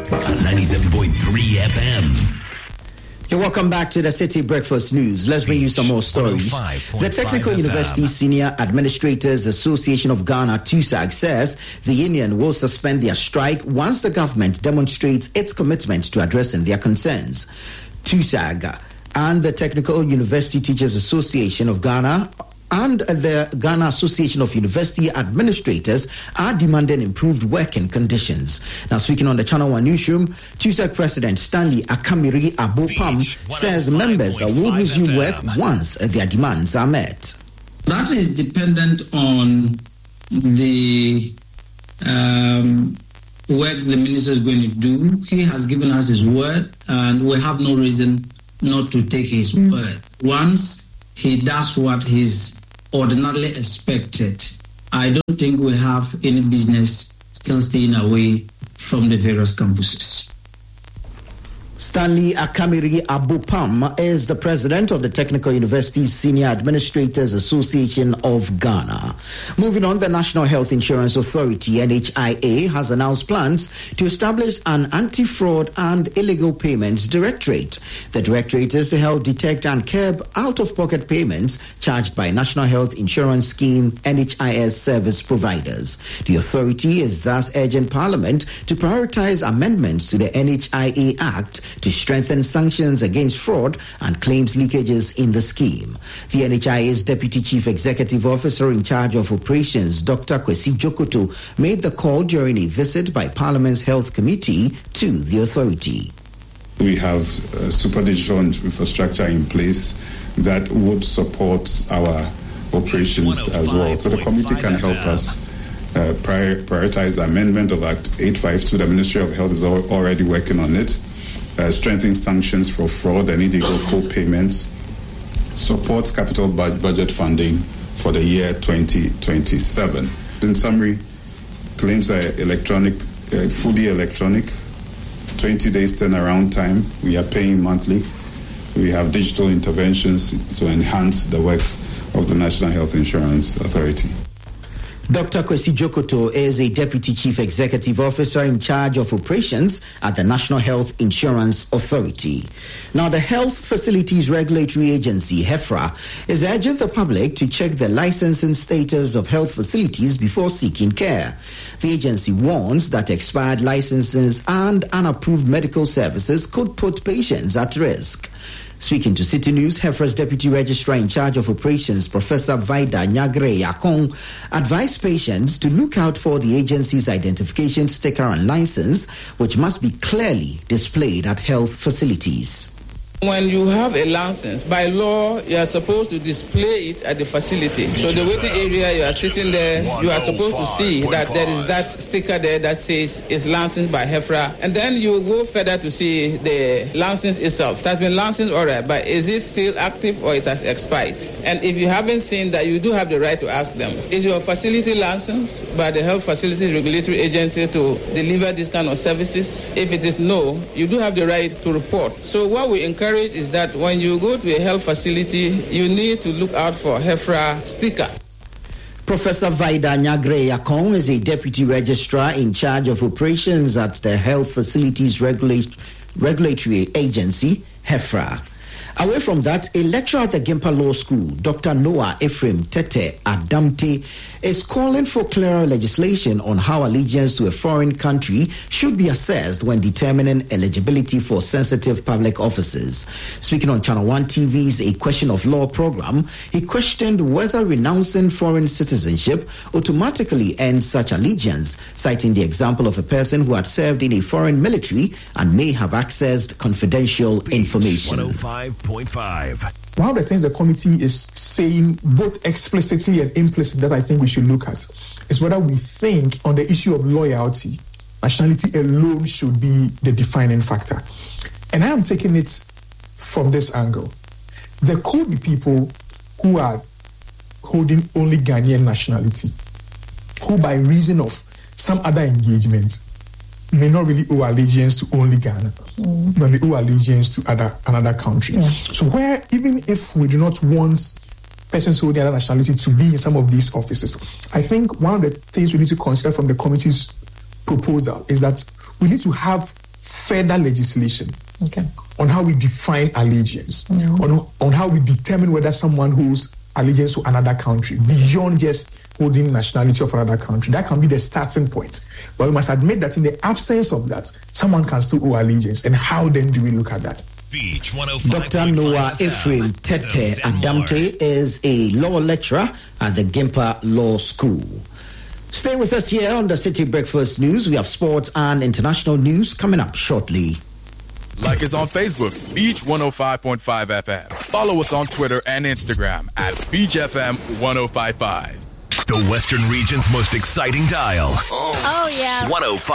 on 97.3 FM. You're welcome back to the City Breakfast News. Let's bring you some more stories. The Technical University Senior Administrators Association of Ghana, TUSAG, says the union will suspend their strike once the government demonstrates its commitment to addressing their concerns. TUSAG and the Technical University Teachers Association of Ghana and the Ghana Association of University Administrators are demanding improved working conditions. Now, speaking on the Channel One newsroom, TUSAG President Stanley Akamiri Abopam says members will resume work once their demands are met. That is dependent on the work the minister is going to do. He has given us his word, and we have no reason not to take his word. Once he does what he's ordinarily expected, I don't think we have any business still staying away from the various campuses. Stanley Akamiri Abopam is the president of the Technical University Senior Administrators Association of Ghana. Moving on, the National Health Insurance Authority, NHIA, has announced plans to establish an anti-fraud and illegal payments directorate. The directorate is to help detect and curb out-of-pocket payments charged by National Health Insurance Scheme NHIS service providers. The authority is thus urging Parliament to prioritize amendments to the NHIA Act to strengthen sanctions against fraud and claims leakages in the scheme. The NHIA's Deputy Chief Executive Officer in charge of operations, Dr. Kwesi Jokoto, made the call during a visit by Parliament's Health Committee to the authority. We have super digital infrastructure in place that would support our operations as well. So the committee can help us prioritize the amendment of Act 852. The Ministry of Health is already working on it. Strengthen sanctions for fraud and illegal co-payments, supports capital budget funding for the year 2027. In summary, claims are electronic, fully electronic, 20 days turnaround time. We are paying monthly. We have digital interventions to enhance the work of the National Health Insurance Authority. Dr. Kwesi Jokoto is a Deputy Chief Executive Officer in charge of operations at the National Health Insurance Authority. Now, the Health Facilities Regulatory Agency, HEFRA, is urging the public to check the licensing status of health facilities before seeking care. The agency warns that expired licenses and unapproved medical services could put patients at risk. Speaking to City News, HEFRA's Deputy Registrar in charge of operations, Professor Vida Nyagre Yakong, advised patients to look out for the agency's identification sticker and license, which must be clearly displayed at health facilities. When you have a license, by law, you are supposed to display it at the facility. So the waiting area, you are sitting there, you are supposed to see that there is that sticker there that says it's licensed by HEFRA. And then you go further to see the license itself. It has been licensed, all right, but is it still active or it has expired? And if you haven't seen that, you do have the right to ask them, is your facility licensed by the Health Facilities Regulatory Agency to deliver this kind of services? If it is no, you do have the right to report. So what we encourage is that when you go to a health facility, you need to look out for HEFRA sticker. Professor Vida Nyagre Yakong is a Deputy Registrar in charge of operations at the Health Facilities Regulatory Agency, HEFRA. Away from that, a lecturer at the Gimpa Law School, Dr. Noah Ephraim Tete Adamte, is calling for clearer legislation on how allegiance to a foreign country should be assessed when determining eligibility for sensitive public offices. Speaking on Channel One TV's A Question of Law program, he questioned whether renouncing foreign citizenship automatically ends such allegiance, citing the example of a person who had served in a foreign military and may have accessed confidential information. 105.5. One of the things the committee is saying, both explicitly and implicitly, that I think we should look at is whether we think on the issue of loyalty, nationality alone should be the defining factor. And I am taking it from this angle. There could be people who are holding only Ghanaian nationality, who by reason of some other engagements may not really owe allegiance to only Ghana, but they owe allegiance to another country. Yeah. So where, even if we do not want persons holding other nationality to be in some of these offices, I think one of the things we need to consider from the committee's proposal is that we need to have further legislation on how we define allegiance, on how we determine whether someone holds allegiance to another country beyond just holding nationality of another country. That can be the starting point. But we must admit that in the absence of that, someone can still owe allegiance. And how then do we look at that? Beach Dr. Noah Ephraim Tete Adamte is a law lecturer at the Gimpa Law School. Stay with us here on the City Breakfast News. We have sports and international news coming up shortly. Like us on Facebook, Beach 105.5 FM. Follow us on Twitter and Instagram at Beach FM 1055. The Western region's most exciting dial. Oh yeah. 105.